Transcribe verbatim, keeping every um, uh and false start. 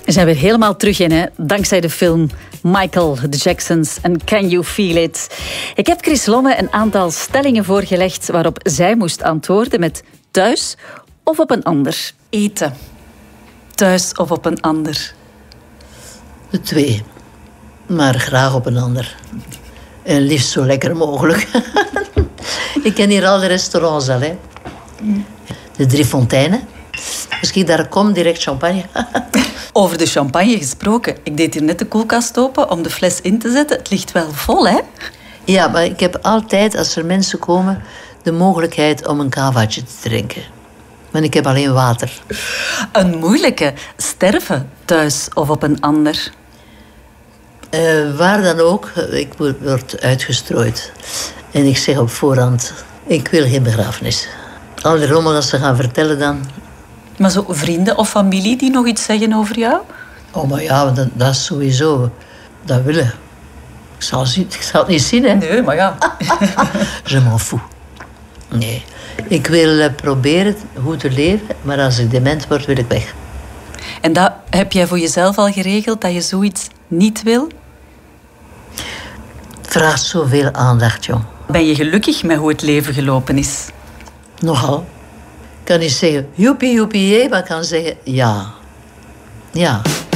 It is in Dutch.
We zijn weer helemaal terug in, hè? Dankzij de film Michael, The Jacksons en Can You Feel It? Ik heb Chris Lomme een aantal stellingen voorgelegd waarop zij moest antwoorden met thuis of op een ander. Eten. Thuis of op een ander? De twee. Maar graag op een ander. En liefst zo lekker mogelijk. Ik ken hier al de restaurants al, hè. De Drie Fonteinen. Als ik daar kom, direct champagne. Over de champagne gesproken. Ik deed hier net de koelkast open om de fles in te zetten. Het ligt wel vol, hè? Ja, maar ik heb altijd, als er mensen komen, de mogelijkheid om een kavaatje te drinken. Maar ik heb alleen water. Een moeilijke. Sterven thuis of op een ander? Uh, waar dan ook, ik word uitgestrooid. En ik zeg op voorhand, ik wil geen begrafenis. Al die rommel als ze gaan vertellen dan. Maar zo vrienden of familie die nog iets zeggen over jou? Oh, maar ja, dat, dat is sowieso. Dat willen. Ik zal, ik zal het niet zien, hè. Nee, maar ja. Je m'en fous. Nee. Ik wil uh, proberen goed te leven, maar als ik dement word, wil ik weg. En dat heb jij voor jezelf al geregeld, dat je zoiets niet wil? Het vraagt zoveel aandacht, jong. Ben je gelukkig met hoe het leven gelopen is? Nogal. Ik kan niet zeggen joepie, joepie, jee, maar ik kan zeggen ja. Ja.